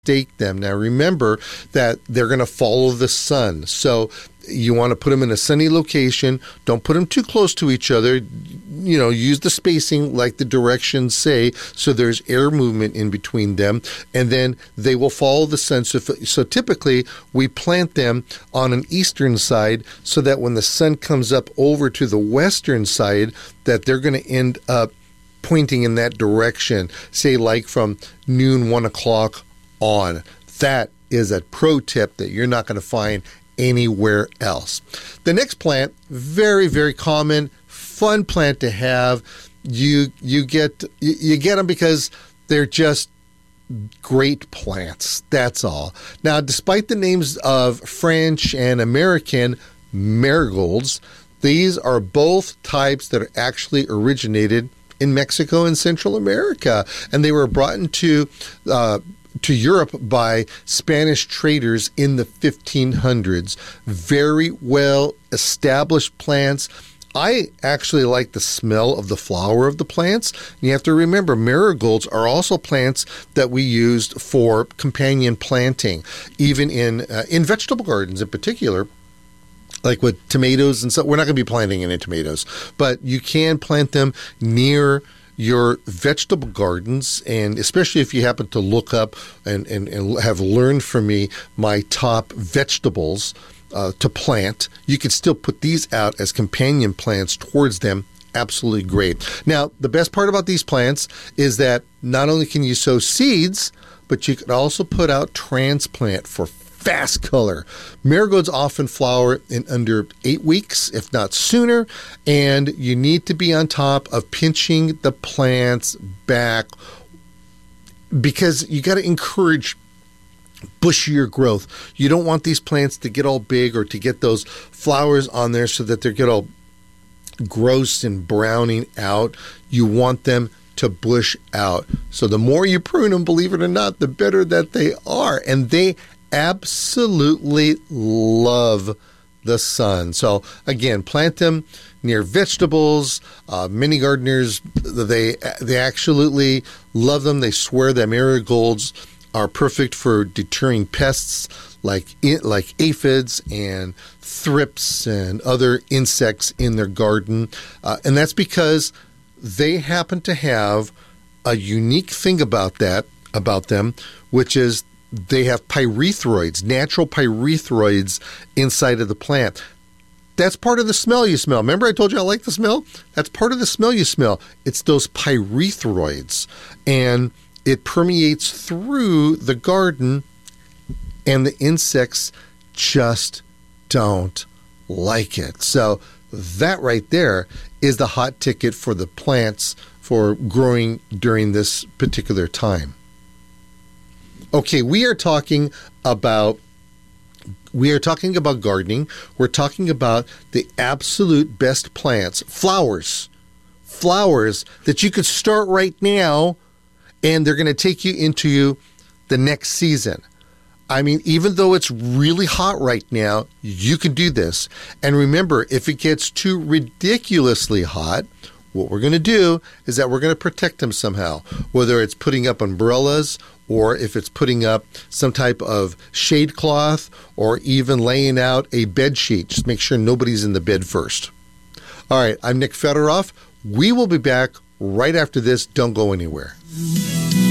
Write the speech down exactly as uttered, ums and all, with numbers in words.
stake them. Now remember that they're going to follow the sun. So you want to put them in a sunny location. Don't put them too close to each other. You know, use the spacing like the directions say, so there's air movement in between them, and then they will follow the sun. So, if, so typically we plant them on an eastern side so that when the sun comes up over to the western side, that they're going to end up pointing in that direction, say like from noon, one o'clock on. That is a pro tip that you're not going to find anywhere else. The next plant, very, very common, fun plant to have. You you get you get them because they're just great plants. That's all. Now, despite the names of French and American marigolds, these are both types that are actually originated in Mexico and Central America, and they were brought into uh, to Europe by Spanish traders in the fifteen hundreds. Very well established plants. I actually like the smell of the flower of the plants. You have to remember, marigolds are also plants that we used for companion planting, even in uh, in vegetable gardens in particular. Like with tomatoes and stuff. We're not going to be planting any tomatoes, but you can plant them near your vegetable gardens, and especially if you happen to look up and, and, and have learned from me my top vegetables uh, to plant, you can still put these out as companion plants towards them. Absolutely great. Now, the best part about these plants is that not only can you sow seeds, but you can also put out transplant for fast color. Marigolds often flower in under eight weeks, if not sooner, and you need to be on top of pinching the plants back because you got to encourage bushier growth. You don't want these plants to get all big or to get those flowers on there so that they get all gross and browning out. You want them to bush out. So the more you prune them, believe it or not, the better that they are. And they absolutely love the sun. So again, plant them near vegetables. Uh, many gardeners, they they absolutely love them. They swear that marigolds are perfect for deterring pests like like aphids and thrips and other insects in their garden, uh, and that's because they happen to have a unique thing about that about them, which is they have pyrethroids, natural pyrethroids inside of the plant. That's part of the smell you smell. Remember I told you I like the smell? That's part of the smell you smell. It's those pyrethroids. And it permeates through the garden, and the insects just don't like it. So that right there is the hot ticket for the plants for growing during this particular time. Okay, we are talking about we are talking about gardening. We're talking about the absolute best plants, flowers, flowers that you could start right now, and they're going to take you into the next season. I mean, even though it's really hot right now, you can do this. And remember, if it gets too ridiculously hot, what we're going to do is that we're going to protect them somehow, whether it's putting up umbrellas or if it's putting up some type of shade cloth or even laying out a bed sheet. Just make sure nobody's in the bed first. All right, I'm Nick Fedoroff. We will be back right after this. Don't go anywhere.